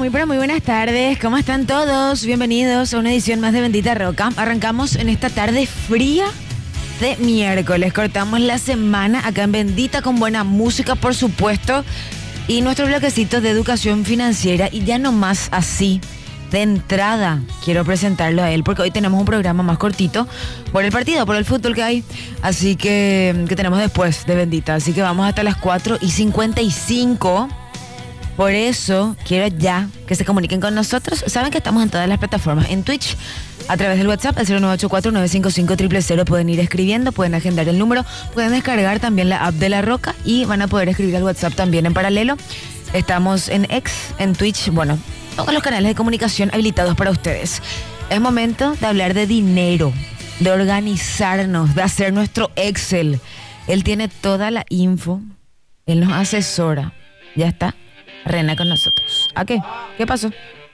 pero muy buenas tardes. ¿Cómo están todos? Bienvenidos a una edición más de Bendita Roca. Arrancamos en esta tarde fría de miércoles. Cortamos la semana acá en Bendita con buena música, por supuesto, y nuestros bloquecitos de educación financiera. Y ya nomás así, de entrada, quiero presentarlo a él porque hoy tenemos un programa más cortito por el partido, por el fútbol que hay. Así que tenemos después de Bendita. Así que vamos hasta las 4:55. Por eso quiero ya que se comuniquen con nosotros. Saben que estamos en todas las plataformas. En Twitch, a través del WhatsApp, al 0984-955-000. Pueden ir escribiendo, pueden agendar el número, pueden descargar también la app de La Roca y van a poder escribir al WhatsApp también en paralelo. Estamos en X, en Twitch, bueno, todos los canales de comunicación habilitados para ustedes. Es momento de hablar de dinero, de organizarnos, de hacer nuestro Excel. Él tiene toda la info, él nos asesora. Ya está. Rena con nosotros. ¿A qué? ¿Qué pasó?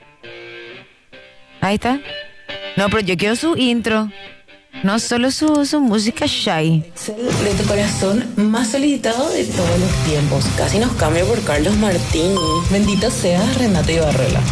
Ahí está. No, pero yo quiero su intro. No solo su música shy. Excel de tu corazón más solicitado de todos los tiempos. Casi nos cambia por Carlos Martín. Bendito seas, Renata Ibarrela.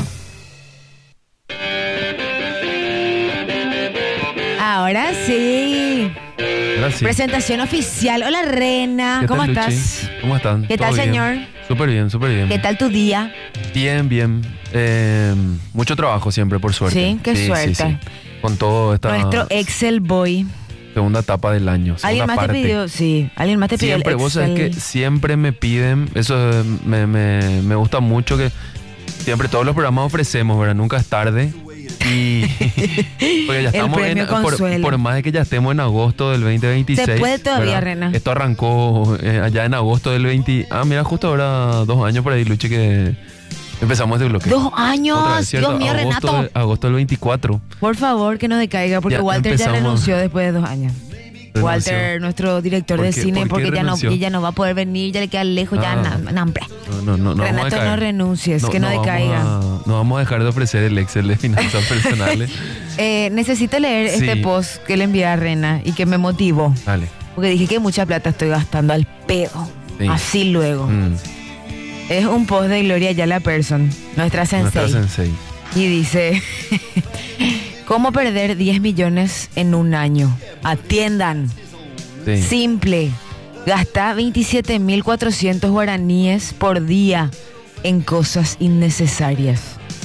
Ahora sí. Gracias. Presentación oficial. Hola, Rena. ¿Cómo tal, estás? Luchi? ¿Cómo están? ¿Qué ¿Todo tal, bien? señor? Súper bien, súper bien. ¿Qué tal tu día? Bien. Mucho trabajo siempre, por suerte. Sí, qué suerte. Sí. Con todo esta Nuestro Excel boy. segunda etapa del año. ¿Alguien más parte. te pidió? Sí, alguien más te pidió Siempre, el vos Excel. sabés que siempre me piden, eso me gusta mucho, que siempre todos los programas ofrecemos, ¿verdad? Nunca es tarde. Y porque ya El estamos premio Consuelo. por más de que ya estemos en agosto del 2026. Se puede todavía, ¿verdad? Rena. Esto arrancó allá en agosto del 20. Mira, justo ahora 2 años por ahí, Luchi, que empezamos este bloque. 2 años. Otra vez, ¿cierto? Dios mío, Renato. Agosto del 24. Por favor, que no decaiga, porque Ya Walter ya empezamos. renunció después de 2 años. Renunció. Renunció. Nuestro director de ¿Por qué? cine, ¿Por qué porque renunció? ya no va a poder venir, ya le queda lejos, ya hambre. No vamos a Renato, decaer. no renuncies, que no decaiga. No vamos a dejar de ofrecer el Excel de finanzas personales. Necesito leer Sí. este post que le envié a Rena y que me motivó. Dale. Porque dije que mucha plata estoy gastando al pedo. Sí. Así luego. Mm, Es un post de Gloria Ayala Person, nuestra sensei. nuestra sensei. Y dice: ¿cómo perder 10 millones en un año? Atiendan. Sí. Simple. Gasta 27.400 guaraníes por día en cosas innecesarias.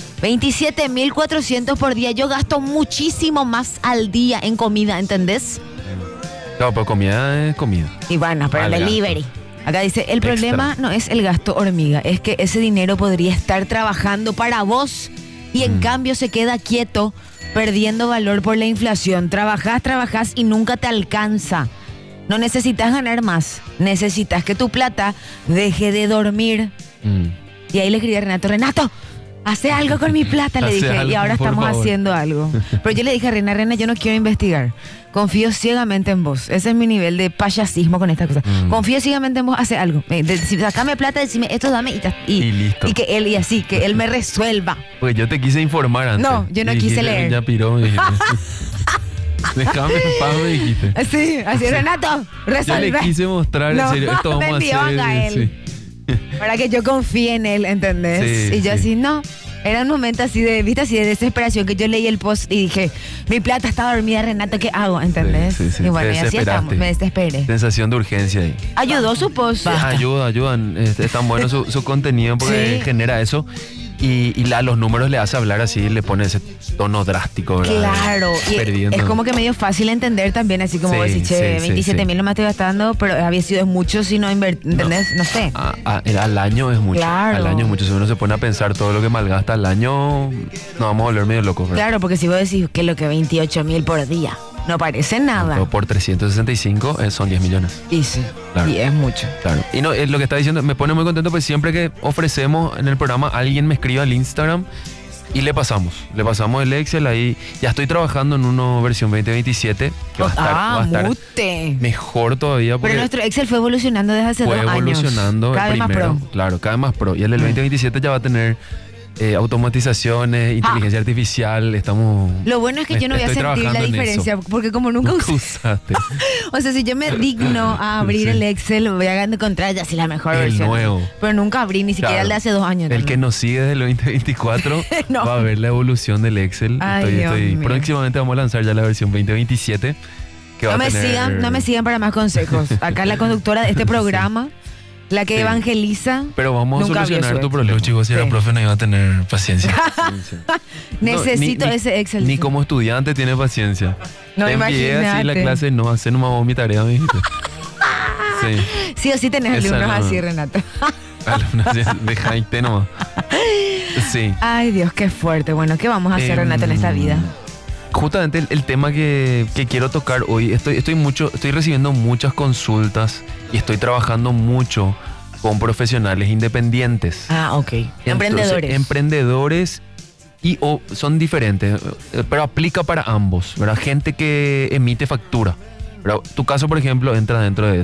27.400 por día. Yo gasto muchísimo más al día en comida, ¿entendés? Claro, pero comida es comida. Y bueno, pero el Al gasto. delivery. Acá dice, el Extra. problema no es el gasto hormiga, es que ese dinero podría estar trabajando para vos y en cambio se queda quieto, perdiendo valor por la inflación. Trabajás y nunca te alcanza. No necesitas ganar más, necesitas que tu plata deje de dormir. Mm. Y ahí le escribí a Renato, hace algo con mi plata, le Hace dije, algo, y ahora por estamos favor. haciendo algo. Pero yo le dije a Rena, yo no quiero investigar. Confío ciegamente en vos. Ese es mi nivel de payasismo con estas cosas. Confío ciegamente en vos, hace algo. Sacame plata, decime esto, dame Y listo. Y que él me resuelva. Pues yo te quise informar antes. No, yo no Y quise dijiste, leer. Ya piró, me dijiste. Déjame en paz, me dijiste. Sí, así, Renato, Yo resuelve. le quise mostrar, en serio, esto me vamos a envió hacer. a Gael. Sí. Para que yo confíe en él, ¿entendés? Sí, y yo sí. así, no. Era un momento así de, ¿viste? Así de desesperación, que yo leí el post y dije, mi plata está dormida, Renato, ¿qué hago? ¿Entendés? Sí. Y bueno, Te y así estamos, desesperaste. me desesperé. Sensación de urgencia ahí. Ayudó su post. Ayudan. Es tan bueno su contenido porque Sí. genera eso. Y a los números le hace hablar así, le pone ese tono drástico, ¿verdad? Claro, y Perdiendo. es como que medio fácil entender también, así como Sí, vos decís, che, sí, 27.000 no me estoy gastando, pero había sido mucho si no ¿entendés? No sé. Al año es mucho. Claro. Al año es mucho. Si uno se pone a pensar todo lo que malgasta al año, nos vamos a volver medio locos, ¿verdad? Claro, porque si vos decís que lo que 28.000 por día, no parece nada. Pero por 365 son 10 millones. Y sí, Claro. y es mucho. Claro. Y no, es lo que está diciendo me pone muy contento, pues siempre que ofrecemos en el programa, alguien me escribe al Instagram y le pasamos el Excel ahí. Ya estoy trabajando en una versión 2027 que va a estar mute. mejor todavía porque Pero nuestro Excel fue evolucionando desde hace fue 2 años. evolucionando. Cada el vez más primero, pro. claro, cada vez más pro. Y el del 2027 ya va a tener automatizaciones, inteligencia artificial, estamos... Lo bueno es que yo no voy a estoy sentir la trabajando en diferencia, eso. porque como nunca Nunca usé. usaste. O sea, si yo me digno a abrir Sí. el Excel, voy a encontrar ya sí la mejor El versión. nuevo. Pero nunca abrí, ni siquiera Claro. el de hace 2 años. El también. que nos sigue desde el 2024 No. va a ver la evolución del Excel. Ay, Dios mío. Próximamente vamos a lanzar ya la versión 2027. Que va No a me tener- sigan, no me sigan para más consejos. Acá la conductora de este programa, la que Sí. evangeliza, Pero vamos a nunca vio solucionar su tu Excel. problema. Chicos, si era Sí. profe no iba a tener paciencia. necesito No, ese Excel. Ni como estudiante tiene paciencia. No, Te envié así la imagínate. clase, no, hacer nomás vos mi tarea, me dijiste. Sí. Sí o sí tenés Esa alumnos no. así, Renata. Alumnos, dejaste nomás. Sí. Ay, Dios, qué fuerte. Bueno, ¿qué vamos a hacer, Renata, en esta vida? Justamente el tema que quiero tocar hoy, estoy recibiendo muchas consultas y estoy trabajando mucho con profesionales independientes. Ah, ok. Entonces, Emprendedores. Emprendedores son diferentes, pero aplica para ambos, ¿verdad? Gente que emite factura. ¿Verdad? Tu caso, por ejemplo, entra dentro de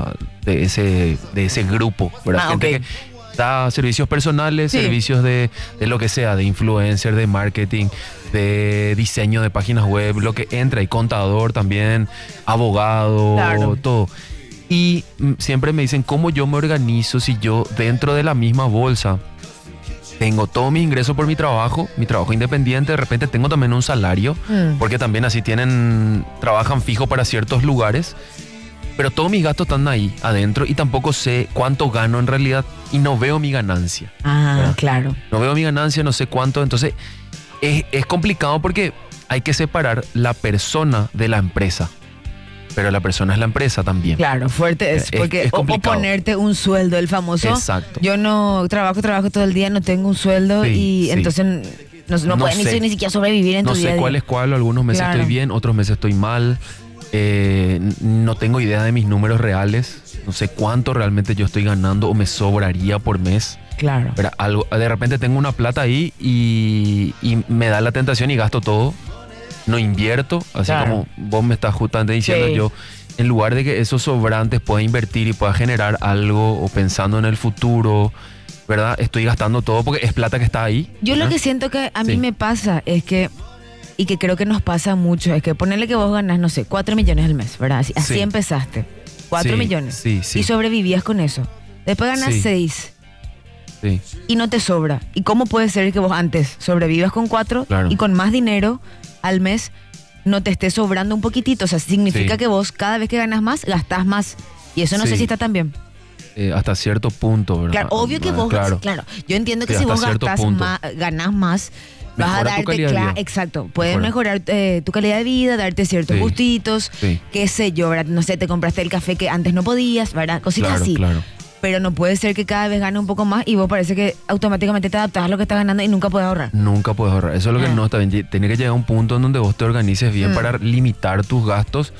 ese grupo, ¿verdad? Ah, Gente ok. que da servicios personales, Sí. servicios de lo que sea, de influencer, de marketing, de diseño de páginas web, lo que entra, y contador también, abogado, Claro. todo. Y siempre me dicen cómo yo me organizo si yo dentro de la misma bolsa tengo todo mi ingreso por mi trabajo independiente, de repente tengo también un salario, porque también así trabajan fijo para ciertos lugares, pero todos mis gastos están ahí adentro y tampoco sé cuánto gano en realidad y no veo mi ganancia. Ah, ¿verdad? claro. No veo mi ganancia, no sé cuánto, entonces es complicado porque hay que separar la persona de la empresa, pero la persona es la empresa también. Claro, fuerte es. Es- Porque es o complicado. ponerte un sueldo, el famoso. Exacto. Yo no trabajo todo el día, no tengo un sueldo Sí, y sí. entonces no No puedes sé. ni siquiera sobrevivir en No tu día a sé día. cuál es cuál, algunos meses Claro. estoy bien, otros meses estoy mal. No tengo idea de mis números reales. No sé cuánto realmente yo estoy ganando o me sobraría por mes. Claro. Pero de repente tengo una plata ahí y me da la tentación y gasto todo. No invierto, así Claro. como vos me estás justamente diciendo. Sí. Yo, en lugar de que esos sobrantes pueda invertir y pueda generar algo o pensando en el futuro, ¿verdad? Estoy gastando todo porque es plata que está ahí. Yo lo ¿verdad? que siento que a mí Sí. me pasa es que, y que creo que nos pasa mucho, es que ponerle que vos ganás, no sé, 4 millones al mes, ¿verdad? Así Sí. empezaste. 4 Sí, millones. sí, sí. Y sobrevivías con eso. Después ganás Sí. 6 Sí. y no te sobra. ¿Y cómo puede ser que vos antes sobrevivas con 4 Claro. y con más dinero al mes no te esté sobrando un poquitito? O sea, significa Sí. que vos cada vez que ganas más, gastás más. Y eso no sé Sí. si está tan bien. Hasta cierto punto, ¿verdad? Claro, obvio que vos, Claro. claro, yo entiendo que Sí, si hasta vos cierto gastás punto. más, ganás más, vas a Mejora tu darte, calidad de vida. exacto, puedes Mejora. mejorar tu calidad de vida, darte ciertos Sí. gustitos, Sí. qué sé yo, ¿verdad? No sé, te compraste el café que antes no podías, ¿verdad? Cositas Claro, así. claro. Pero no puede ser que cada vez gane un poco más y vos parece que automáticamente te adaptás a lo que estás ganando y nunca puedes ahorrar. Nunca puedes ahorrar. Eso es lo que Ah. no está bien. Tiene que llegar a un punto en donde vos te organices bien para limitar tus gastos.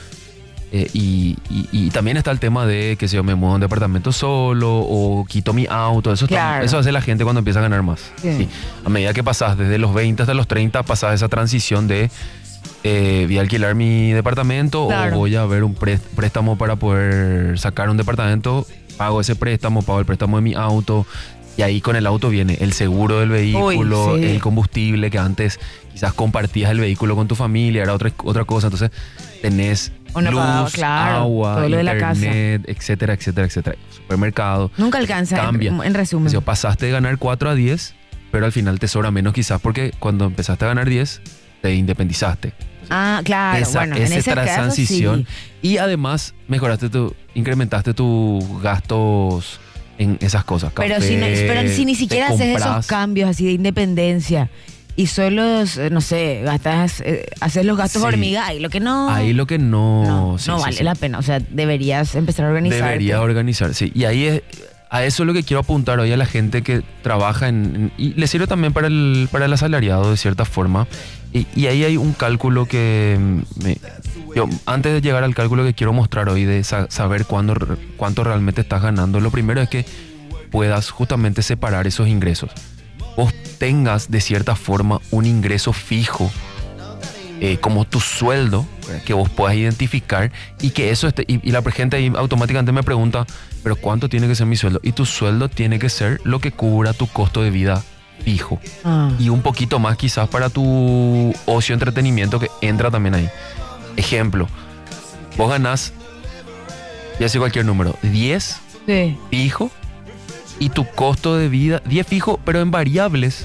Y también está el tema de que si yo me muevo a un departamento solo o quito mi auto. Claro. Eso hace la gente cuando empieza a ganar más. Sí. Sí. A medida que pasás desde los 20 hasta los 30, pasás esa transición de voy a alquilar mi departamento Claro. o voy a ver un préstamo para poder sacar un departamento. Pago ese préstamo, pago el préstamo de mi auto. Y ahí con el auto viene el seguro del vehículo, Uy, sí. el combustible, que antes quizás compartías el vehículo con tu familia, era otra cosa. Entonces tenés O no luz, pagaba, claro, agua, todo lo de la internet, etcétera, etcétera, etcétera. Supermercado. Nunca alcanza, Cambia. en resumen. O sea, pasaste de ganar 4 a 10, pero al final te sobra menos quizás porque cuando empezaste a ganar 10, te independizaste. Ah, claro, bueno, en ese caso transición. sí. Y además incrementaste tus gastos en esas cosas. Pero Café, pero si ni siquiera te haces esos compras. cambios así de independencia y solo, no sé, haces los gastos Sí. hormiga, ahí lo que no... Ahí lo que no... no, sí, no sí, vale sí. la pena. O sea, deberías empezar a organizarte. Debería organizar, sí. Y ahí a eso es lo que quiero apuntar hoy a la gente que trabaja y le sirve también para el asalariado de cierta forma. Y ahí hay un cálculo que yo antes de llegar al cálculo que quiero mostrar hoy de saber cuánto realmente estás ganando, lo primero es que puedas justamente separar esos ingresos. Vos tengas de cierta forma un ingreso fijo como tu sueldo, que vos puedas identificar y que eso esté, y la gente ahí automáticamente me pregunta, pero ¿cuánto tiene que ser mi sueldo? Y tu sueldo tiene que ser lo que cubra tu costo de vida fijo. Ah. Y un poquito más quizás para tu ocio, entretenimiento, que entra también ahí. Ejemplo, vos ganás, ya sé cualquier número, 10 Sí. fijo y tu costo de vida, 10 fijo, pero en variables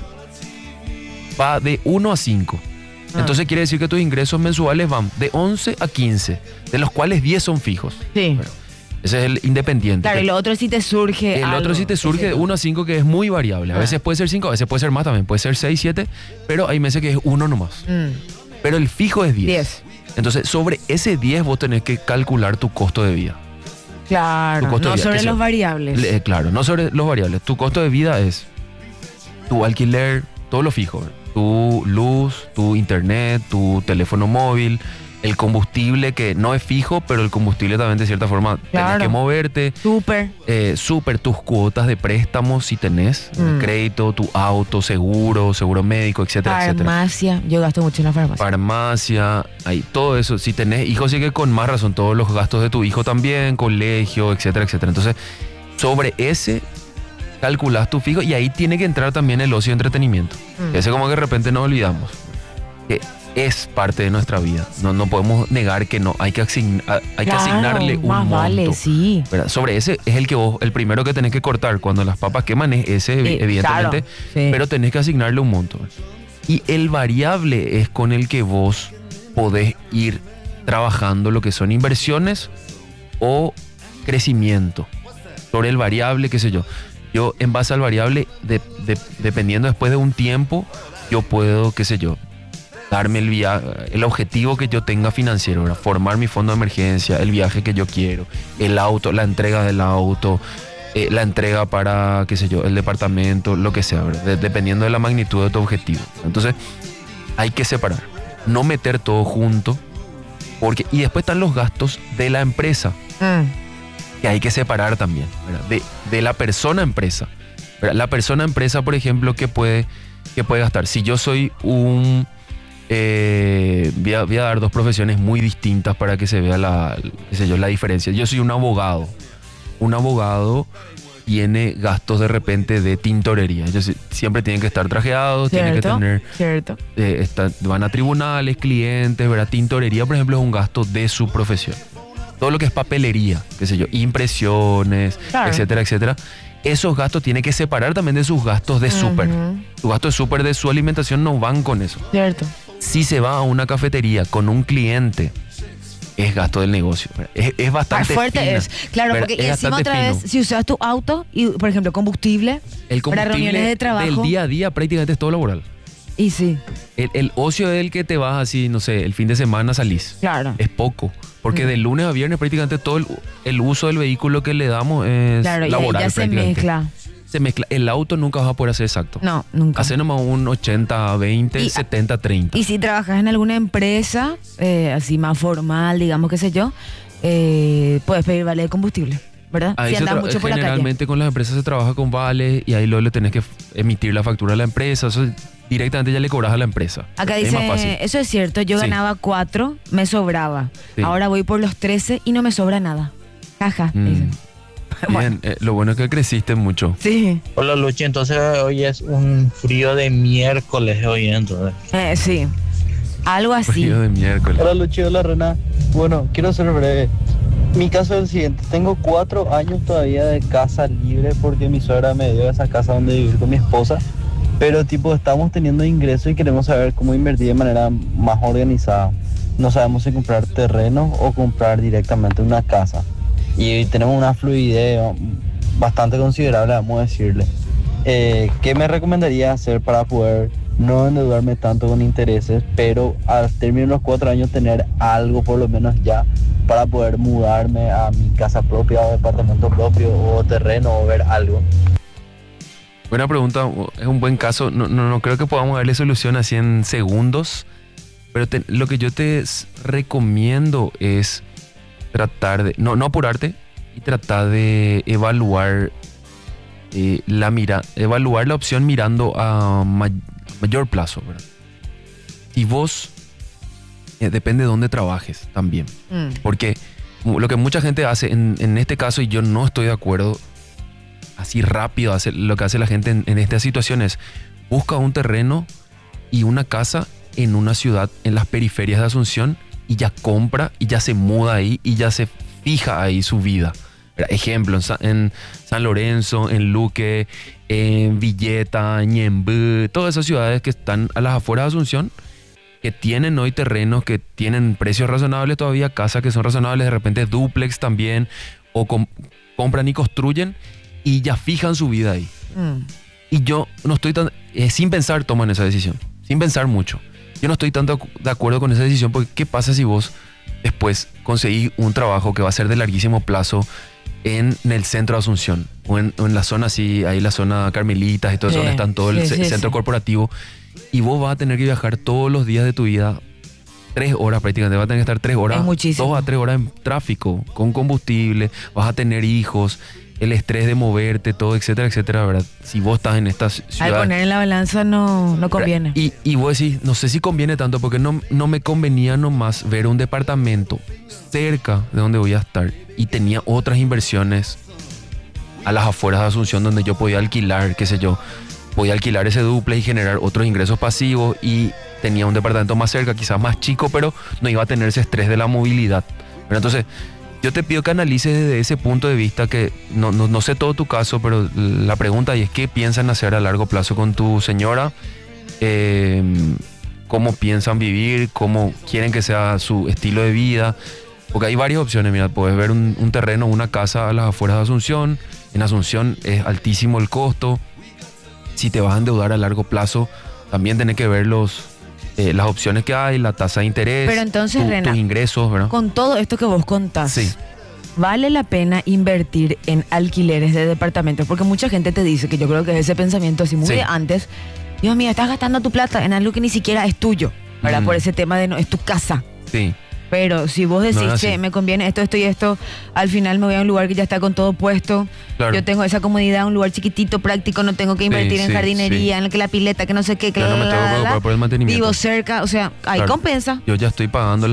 va de 1 a 5. Ah. Entonces quiere decir que tus ingresos mensuales van de 11 a 15, de los cuales 10 son fijos. Sí. Bueno, ese es el independiente. Claro, y lo otro sí te surge El algo, otro sí te surge qué de sé yo. 1 a 5, que es muy variable. A Ah. veces puede ser 5, a veces puede ser más también. Puede ser 6, 7, pero hay meses que es 1 nomás. Pero el fijo es 10. 10. Entonces, sobre ese 10 vos tenés que calcular tu costo de vida. Claro, Tu costo no de vida, sobre que sea- los variables. Claro, no sobre los variables. Tu costo de vida es tu alquiler, todo lo fijo. Tu luz, tu internet, tu teléfono móvil, el combustible, que no es fijo, pero el combustible también de cierta forma Claro. tenés que moverte. Súper. Súper tus cuotas de préstamos si tenés, crédito, tu auto, seguro médico, etcétera, etcétera. Farmacia. Yo gasto mucho en la farmacia. Farmacia, ahí, todo eso. Si tenés hijos, sí que con más razón, todos los gastos de tu hijo también, colegio, etcétera, etcétera. Entonces, sobre ese calculás tu fijo y ahí tiene que entrar también el ocio y entretenimiento. Ese como que de repente nos olvidamos. Que es parte de nuestra vida. No podemos negar que no. Hay que, hay que Claro, asignarle un más monto. vale, sí. ¿Verdad? Sobre ese es el que vos, el primero que tenés que cortar cuando las papas queman es ese, evidentemente, claro, sí. pero tenés que asignarle un monto. Y el variable es con el que vos podés ir trabajando lo que son inversiones o crecimiento. Sobre el variable, qué sé yo. Yo, en base al variable, dependiendo después de un tiempo, yo puedo, qué sé yo, darme el objetivo que yo tenga financiero, ¿verdad? Formar mi fondo de emergencia, el viaje que yo quiero, el auto, la entrega del auto, la entrega para, qué sé yo, el departamento, lo que sea, ¿verdad? Dependiendo de la magnitud de tu objetivo. Entonces, hay que separar, no meter todo junto, y después están los gastos de la empresa, que hay que separar también, ¿verdad? De la persona empresa, ¿verdad? La persona empresa, por ejemplo, que puede gastar. Si yo soy un... voy a dar dos profesiones muy distintas para que se vea la diferencia. Yo soy un abogado. Un abogado tiene gastos de repente de tintorería. Ellos siempre tienen que estar trajeados, tienen que tener... Cierto. Van a tribunales, clientes, ¿verdad? Tintorería, por ejemplo, es un gasto de su profesión. Todo lo que es papelería, qué sé yo, impresiones, Claro. etcétera, etcétera. Esos gastos tiene que separar también de sus gastos de súper. Sus gastos de súper de su alimentación no van con eso. Cierto. Si se va a una cafetería con un cliente, es gasto del negocio. Es bastante fuerte fina, es. Claro, ¿verdad? porque Es encima bastante otra fino. vez, si usas tu auto y, por ejemplo, combustible, El para reuniones combustible de trabajo. del día a día prácticamente es todo laboral. Y sí, El ocio es el que te vas así, no sé, el fin de semana salís. claro. Es poco. Porque de lunes a viernes prácticamente todo el uso del vehículo que le damos es Claro, y ahí laboral. ya se prácticamente. mezcla. Se mezcla. El auto nunca vas a poder hacer exacto. No, nunca. Hace nomás un 80-20, Y- 70-30. Y si trabajas en alguna empresa, así más formal, digamos, qué sé yo, puedes pedir vale de combustible, ¿verdad? Ahí Si andas mucho por la calle. generalmente con las empresas se trabaja con vales y ahí luego le tenés que emitir la factura a la empresa. Eso directamente ya le cobras a la empresa. Acá Es más fácil. dice, eso es cierto, yo Sí. ganaba 4, me sobraba. Sí. Ahora voy por los 13 y no me sobra nada. Jaja, dicen. Bien, lo bueno es que creciste mucho. Sí, Hola Luchi, entonces hoy es un frío de miércoles hoy entonces. sí. Algo así. Frío de miércoles. Hola Luchi, hola Rena. Bueno, quiero ser breve. Mi caso es el siguiente. Tengo 4 años todavía de casa libre porque mi suegra me dio esa casa donde vivir con mi esposa. Pero tipo, estamos teniendo ingresos y queremos saber cómo invertir de manera más organizada. No sabemos si comprar terreno o comprar directamente una casa. Y tenemos una fluidez bastante considerable, vamos a decirle. ¿Qué me recomendaría hacer para poder no endeudarme tanto con intereses, pero al terminar los 4 años tener algo por lo menos ya para poder mudarme a mi casa propia o departamento propio o terreno o ver algo? Buena pregunta, es un buen caso. No creo que podamos darle solución así en segundos, pero lo que yo te recomiendo es tratar de, no apurarte y tratar de evaluar evaluar la opción mirando a mayor plazo, ¿verdad? Y vos, depende de dónde trabajes también, porque lo que mucha gente hace en este caso, y yo no estoy de acuerdo, así rápido lo que hace la gente en esta situación es, busca un terreno y una casa en una ciudad en las periferias de Asunción y ya compra y ya se muda ahí y ya se fija ahí su vida. Ejemplo, en San Lorenzo, en Luque, en Villeta, Ñemby, todas esas ciudades que están a las afueras de Asunción, que tienen hoy terrenos, que tienen precios razonables todavía, casas que son razonables, de repente dúplex también, o compran y construyen y ya fijan su vida ahí. Y yo no estoy tan... sin pensar toman esa decisión, sin pensar mucho. Yo no estoy tanto de acuerdo con esa decisión porque ¿qué pasa si vos después conseguís un trabajo que va a ser de larguísimo plazo en el centro de Asunción o en la zona así, ahí la zona Carmelitas y todo eso, donde están todo el centro corporativo, y vos vas a tener que viajar todos los días de tu vida 3 horas prácticamente, vas a tener que estar 3 horas, 2 a 3 horas en tráfico, con combustible, vas a tener hijos, el estrés de moverte, todo, etcétera, etcétera, ¿verdad? Si vos estás en esta ciudad... Al poner en la balanza no conviene. Y vos decís, no sé si conviene tanto, porque no me convenía nomás ver un departamento cerca de donde voy a estar y tenía otras inversiones a las afueras de Asunción donde yo podía alquilar, qué sé yo, podía alquilar ese dúplex y generar otros ingresos pasivos, y tenía un departamento más cerca, quizás más chico, pero no iba a tener ese estrés de la movilidad. Pero entonces, yo te pido que analices desde ese punto de vista, que no sé todo tu caso, pero la pregunta ahí es ¿qué piensan hacer a largo plazo con tu señora? ¿Cómo piensan vivir? ¿Cómo quieren que sea su estilo de vida? Porque hay varias opciones, mira, puedes ver un terreno, una casa a las afueras de Asunción. En Asunción es altísimo el costo. Si te vas a endeudar a largo plazo, también tenés que ver las opciones que hay, la tasa de interés, pero entonces, Rena, tus ingresos, ¿verdad? Con todo esto que vos contás, sí, ¿vale la pena invertir en alquileres de departamentos? Porque mucha gente te dice, que yo creo que es ese pensamiento así muy de antes, Dios mío, estás gastando tu plata en algo que ni siquiera es tuyo, ¿verdad? Por ese tema de no es tu casa. Sí. Pero si vos decís que me conviene esto y esto, al final me voy a un lugar que ya está con todo puesto. Claro. Yo tengo esa comodidad, un lugar chiquitito, práctico, no tengo que invertir en jardinería, en el que la pileta, que no sé qué, que no me tengo que preocupar por el mantenimiento. Vivo cerca, o sea, hay compensa. Yo ya estoy pagando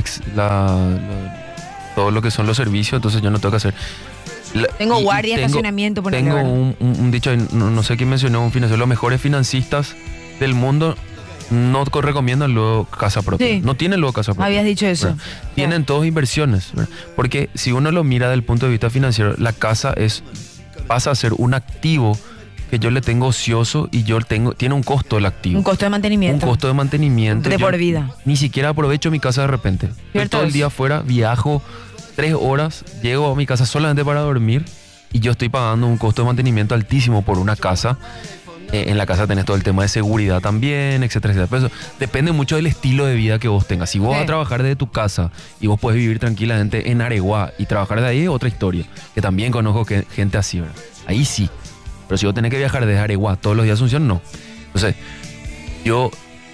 todo lo que son los servicios, entonces yo no tengo que hacer. Tengo guardia, estacionamiento, por tengo un dicho, no sé quién mencionó, un financiero, los mejores financistas del mundo no recomiendan luego casa propia. Sí. No tienen luego casa propia. Habías dicho eso. ¿Verdad? Tienen todas inversiones, ¿verdad? Porque si uno lo mira desde el punto de vista financiero, la casa pasa a ser un activo que yo le tengo ocioso y tiene un costo el activo. Un costo de mantenimiento. Un costo de mantenimiento. De por vida. Ni siquiera aprovecho mi casa de repente. Estoy todo el día afuera, viajo 3 horas, llego a mi casa solamente para dormir y yo estoy pagando un costo de mantenimiento altísimo por una casa. En la casa tenés todo el tema de seguridad también, etcétera, etcétera. Pero eso depende mucho del estilo de vida que vos tengas. Si vos vas a trabajar desde tu casa y vos podés vivir tranquilamente en Areguá y trabajar de ahí, es otra historia. Que también conozco gente así, ¿verdad? Ahí sí. Pero si vos tenés que viajar desde Areguá todos los días a Asunción, no. Entonces, yo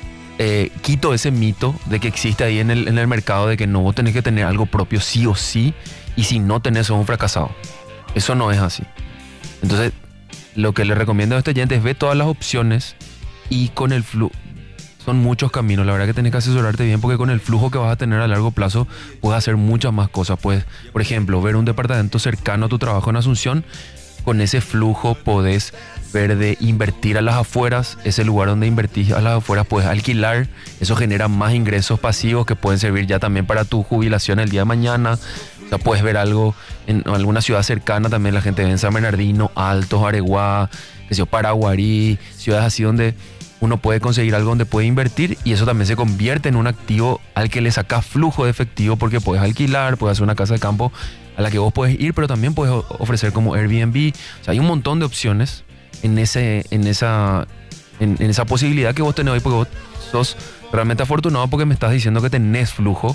quito ese mito de que existe ahí en el mercado de que no, vos tenés que tener algo propio sí o sí, y si no tenés, sos un fracasado. Eso no es así. Entonces, lo que le recomiendo a este oyente es ver todas las opciones y con el flujo. Son muchos caminos, la verdad que tenés que asesorarte bien, porque con el flujo que vas a tener a largo plazo puedes hacer muchas más cosas. Puedes, por ejemplo, ver un departamento cercano a tu trabajo en Asunción. Con ese flujo podés ver de invertir a las afueras. Ese lugar donde invertís a las afueras puedes alquilar. Eso genera más ingresos pasivos que pueden servir ya también para tu jubilación el día de mañana. O sea, puedes ver algo en alguna ciudad cercana también. La gente ve en San Bernardino, Altos, Areguá, que sea Paraguarí, ciudades así donde uno puede conseguir algo donde puede invertir, y eso también se convierte en un activo al que le sacas flujo de efectivo, porque puedes alquilar, puedes hacer una casa de campo a la que vos puedes ir, pero también puedes ofrecer como Airbnb. O sea, hay un montón de opciones en esa posibilidad que vos tenés hoy, porque vos sos realmente afortunado porque me estás diciendo que tenés flujo.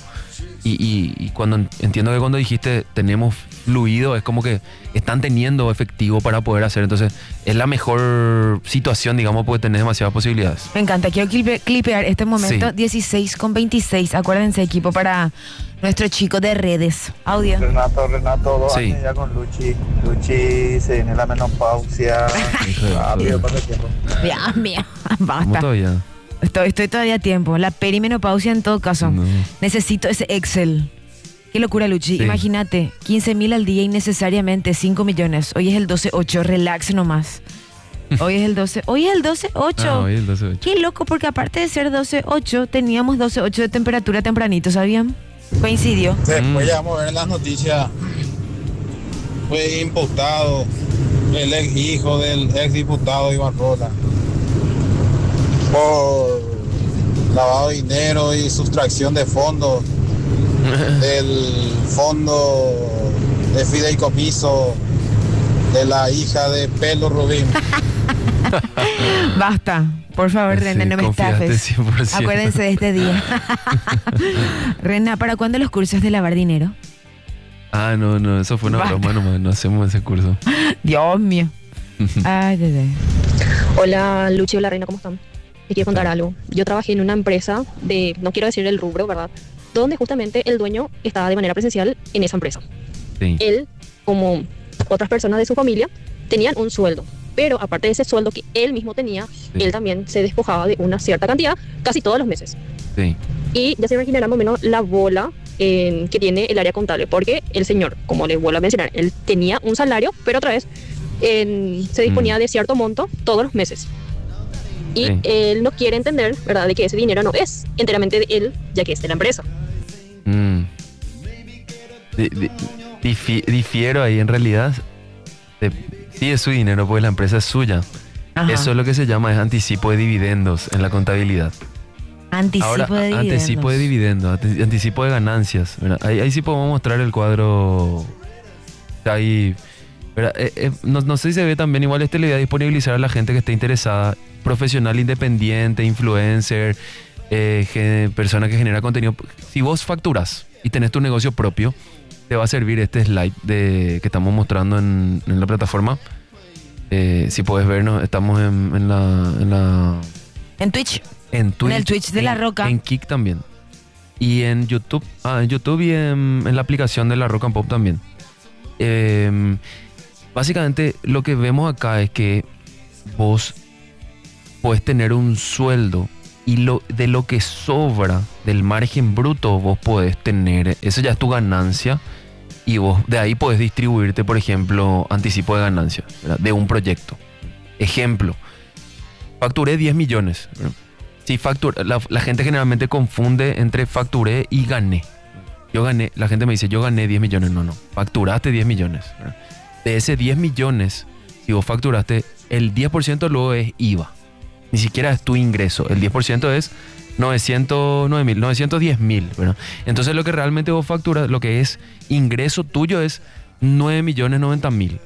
Y cuando entiendo que cuando dijiste tenemos fluido, es como que están teniendo efectivo para poder hacer. Entonces es la mejor situación, digamos, porque tenés demasiadas posibilidades. Me encanta, quiero clipear este momento. 16:26, acuérdense, equipo, para nuestro chico de redes. Audio. Renato, 2 años ya con Luchi. Luchi se viene la menopausia. Rápido, pasa el tiempo. Mira, basta. ¿Cómo todavía? Estoy todavía a tiempo. La perimenopausia en todo caso. No. Necesito ese Excel. Qué locura, Luchi. Sí. Imagínate, 15.000 al día innecesariamente, 5 millones. Hoy es el 12-8, relax nomás. Hoy es el 12. Hoy es el 12-8. Ah, hoy es el 12-8. Qué loco, porque aparte de ser 12-8, teníamos 12-8 de temperatura tempranito, ¿sabían? Coincidió. Después ya vamos a ver en las noticias. Fue imputado el ex hijo del ex diputado Iván Rola por lavado de dinero y sustracción de fondos del fondo de fideicomiso de la hija de Pelo Rubín. Basta, por favor, Sí, Rena, no me confiaste estafes. 100%. Acuérdense de este día. Rena, ¿para cuándo los cursos de lavar dinero? Ah, no, eso fue una Basta. broma nomás, no hacemos ese curso. Dios mío. Ay, ay. Hola, Luchi, hola Reina, ¿cómo están? Te quiero contar algo. Yo trabajé en una empresa de, no quiero decir el rubro, ¿verdad? Donde justamente el dueño estaba de manera presencial en esa empresa. Sí. Él, como otras personas de su familia, tenían un sueldo. Pero aparte de ese sueldo que él mismo tenía, él también se despojaba de una cierta cantidad casi todos los meses. Sí. Y ya se imaginarán más o menos la bola que tiene el área contable. Porque el señor, como les vuelvo a mencionar, él tenía un salario, pero otra vez se disponía de cierto monto todos los meses. Y Sí. él no quiere entender, ¿verdad?, de que ese dinero no es enteramente de él, ya que es de la empresa. Mm. Difiero ahí en realidad. Sí es su dinero porque la empresa es suya. Ajá. Eso es lo que se llama es anticipo de dividendos en la contabilidad. Anticipo Ahora, de dividendos. anticipo de dividendos, anticipo de ganancias. ¿Verdad? Ahí sí podemos mostrar el cuadro. Ahí, ¿verdad? No sé si se ve también. Igual le voy a disponibilizar a la gente que esté interesada. Profesional independiente, influencer, persona que genera contenido. Si vos facturas y tenés tu negocio propio, te va a servir este slide que estamos mostrando en la plataforma. Si puedes vernos, estamos en En Twitch. en Twitch, el Twitch de La Roca. En Kik también. Y en YouTube. En YouTube y en la aplicación de La Roca and Pop también. Básicamente lo que vemos acá es que vos podés tener un sueldo y de lo que sobra del margen bruto vos podés tener, eso ya es tu ganancia y vos de ahí podés distribuirte, por ejemplo, anticipo de ganancia, ¿verdad?, de un proyecto. Ejemplo, facturé 10 millones. ¿verdad? Si la gente generalmente confunde entre facturé y gané. Yo gané, la gente me dice, yo gané 10 millones. No, facturaste 10 millones. ¿verdad? De ese 10 millones, si vos facturaste, el 10% luego es IVA. Ni siquiera es tu ingreso. El 10% es 910.000, ¿verdad? Entonces lo que realmente vos facturas, lo que es ingreso tuyo es 9.090.000.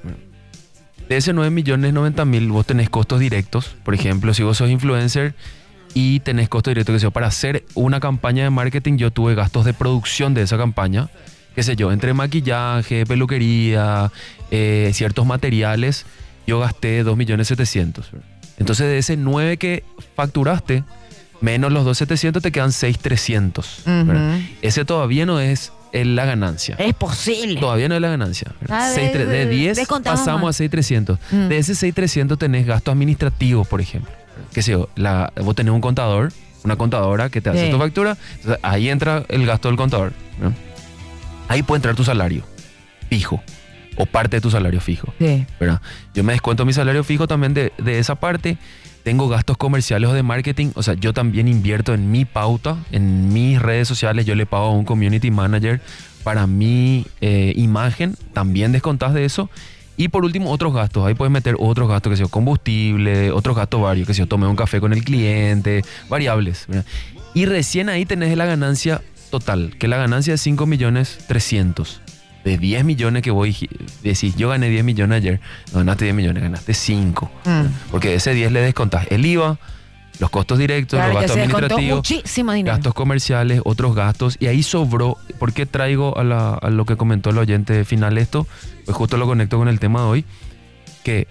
De ese 9.090.000 vos tenés costos directos. Por ejemplo, si vos sos influencer y tenés costos directos, que sé yo, para hacer una campaña de marketing yo tuve gastos de producción de esa campaña, qué sé yo, entre maquillaje, peluquería, ciertos materiales, yo gasté 2.700.000. Entonces de ese 9 que facturaste, menos los 2.700 te quedan 6.300. ¿verdad? Ese todavía no es la ganancia. Es posible. Todavía no es la ganancia. ¿verdad? Ah, De 10 descontamos pasamos más. a 6.300. De ese 6.300 tenés gastos administrativos, por ejemplo. Qué sé yo, vos tenés un contador, una contadora que te hace Sí. tu factura. Entonces, ahí entra el gasto del contador. ¿no? Ahí puede entrar tu salario fijo o parte de tu salario fijo. Sí. ¿verdad? Yo me descuento mi salario fijo también de esa parte. Tengo gastos comerciales o de marketing. O sea, yo también invierto en mi pauta, en mis redes sociales. Yo le pago a un community manager para mi imagen. También descontás de eso. Y por último, otros gastos. Ahí puedes meter otros gastos, que sea combustible, otros gastos varios, que sea tomé un café con el cliente, variables. ¿verdad? Y recién ahí tenés la ganancia total, que la ganancia es 5.300.000. De 10 millones que voy decís, yo gané 10 millones ayer. No ganaste 10 millones, ganaste 5. Porque de ese 10 le descontás el IVA, los costos directos, Claro, los que gastos se descontó administrativos, muchísimo dinero. gastos comerciales, otros gastos. Y ahí sobró. ¿Por qué traigo a lo que comentó el oyente final esto? Pues justo lo conecto con el tema de hoy. Que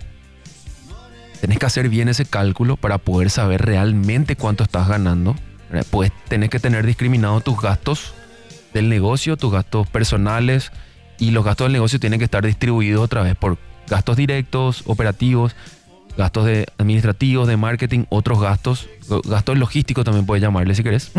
tenés que hacer bien ese cálculo para poder saber realmente cuánto estás ganando. Pues tenés que tener discriminados tus gastos del negocio, tus gastos personales, y los gastos del negocio tienen que estar distribuidos otra vez por gastos directos, operativos, gastos administrativos, de marketing, otros gastos logísticos también puedes llamarle si querés.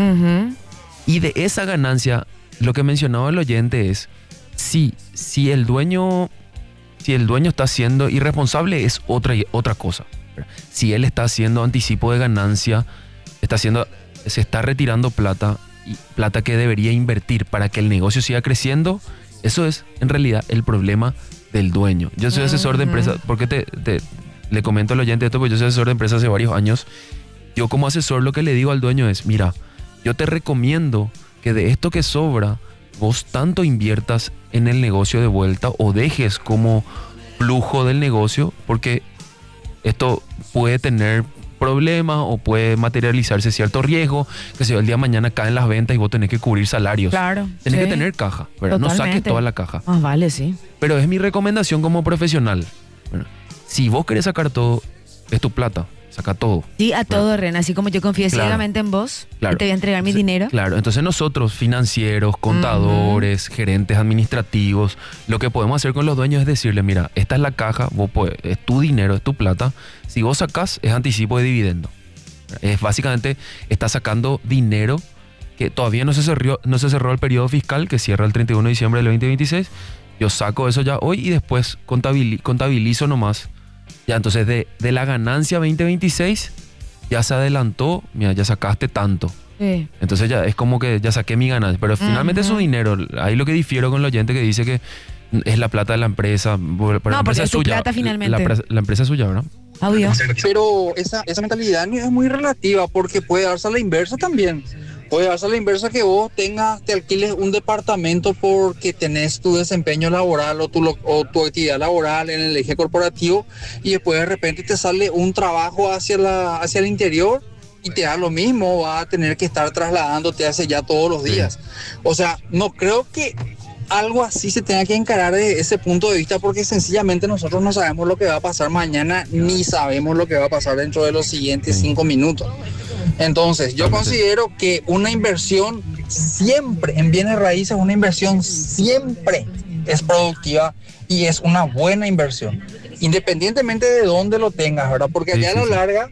Y de esa ganancia, lo que mencionaba el oyente es, si el dueño está siendo irresponsable es otra cosa. Si él está haciendo anticipo de ganancia, se está retirando plata, y plata que debería invertir para que el negocio siga creciendo, eso es en realidad el problema del dueño. Yo soy asesor de empresa, porque le comento al oyente esto, porque yo soy asesor de empresa hace varios años. Yo como asesor lo que le digo al dueño es, mira, yo te recomiendo que de esto que sobra, vos tanto inviertas en el negocio de vuelta o dejes como flujo del negocio, porque esto puede tener problemas o puede materializarse cierto riesgo, que si el día de mañana caen las ventas y vos tenés que cubrir salarios. Claro. Tenés sí. que tener caja, ¿verdad? No saques toda la caja. Más vale, sí. Pero es mi recomendación como profesional. ¿Verdad? Si vos querés sacar todo, es tu plata. Saca todo. Sí, a todo, Ren. Así como yo confío ciegamente en vos, y te voy a entregar mi dinero. Claro, entonces nosotros, financieros, contadores, gerentes administrativos, lo que podemos hacer con los dueños es decirle, mira, esta es la caja, es tu dinero, es tu plata. Si vos sacás, es anticipo de dividendo. Es básicamente, estás sacando dinero que todavía no se cerró el periodo fiscal, que cierra el 31 de diciembre del 2026. Yo saco eso ya hoy y después contabilizo nomás. Ya, entonces de la ganancia 2026 ya se adelantó, mira, ya sacaste tanto. Sí. Entonces ya es como que ya saqué mi ganancia, pero finalmente es su dinero. Ahí lo que difiero con el oyente que dice que es la plata de la empresa. Pero la empresa es tu suya. plata finalmente. La empresa es suya, ¿verdad? Obvio. Pero esa mentalidad es muy relativa, porque puede darse a la inversa también. Puede darse a la inversa que vos te alquiles un departamento porque tenés tu desempeño laboral o tu actividad laboral en el eje corporativo, y después de repente te sale un trabajo hacia el interior y te da lo mismo, vas a tener que estar trasladándote hacia allá todos los días. O sea, no creo que algo así se tenga que encarar desde ese punto de vista, porque sencillamente nosotros no sabemos lo que va a pasar mañana, ni sabemos lo que va a pasar dentro de los siguientes 5 minutos. Entonces, yo considero que una inversión siempre en bienes raíces, una inversión siempre es productiva y es una buena inversión, independientemente de dónde lo tengas, ¿verdad? Porque allá a la larga,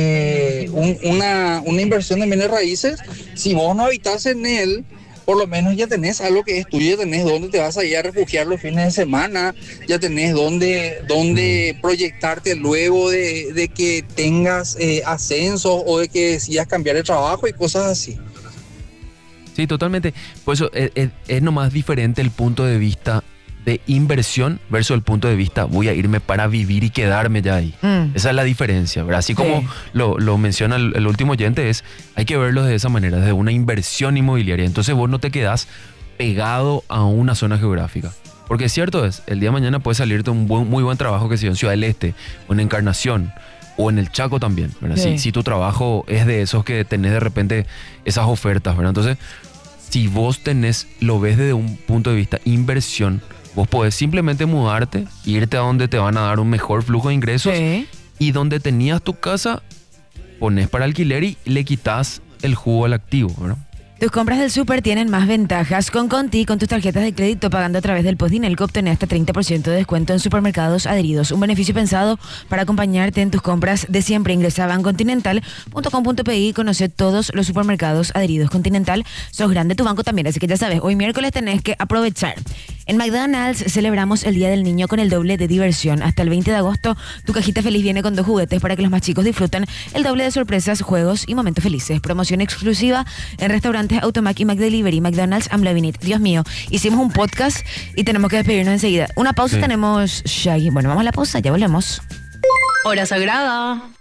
una inversión en bienes raíces, si vos no habitas en él, por lo menos ya tenés algo que es tuyo, ya tenés dónde te vas a ir a refugiar los fines de semana, ya tenés dónde proyectarte luego de que tengas ascensos o de que decidas cambiar de trabajo y cosas así. Sí, totalmente. Por eso es nomás diferente el punto de vista de inversión versus el punto de vista voy a irme para vivir y quedarme ya ahí. Esa es la diferencia, ¿verdad? Así como lo menciona el último oyente, hay que verlo de esa manera, desde una inversión inmobiliaria. Entonces vos no te quedás pegado a una zona geográfica. Porque cierto es, el día de mañana puede salirte un muy buen trabajo que sea en Ciudad del Este o en Encarnación o en el Chaco también, ¿verdad? Si tu trabajo es de esos que tenés de repente esas ofertas, ¿verdad? Entonces, si vos lo ves desde un punto de vista inversión, vos podés simplemente mudarte, irte a donde te van a dar un mejor flujo de ingresos y donde tenías tu casa, pones para alquiler y le quitas el jugo al activo, ¿verdad? Tus compras del súper tienen más ventajas. Con Conti, con tus tarjetas de crédito pagando a través del Postdinelco, obtenés hasta 30% de descuento en supermercados adheridos. Un beneficio pensado para acompañarte en tus compras de siempre. Ingresa a bancontinental.com.pi y conoce todos los supermercados adheridos. Continental, sos grande tu banco también, así que ya sabes, hoy miércoles tenés que aprovechar. En McDonald's celebramos el Día del Niño con el doble de diversión. Hasta el 20 de agosto, tu cajita feliz viene con 2 juguetes para que los más chicos disfruten el doble de sorpresas, juegos y momentos felices. Promoción exclusiva en restaurantes Automac y McDelivery. McDonald's, I'm loving it. Dios mío, hicimos un podcast y tenemos que despedirnos enseguida. Una pausa tenemos, Shaggy. Bueno, vamos a la pausa, ya volvemos. Hora Sagrada.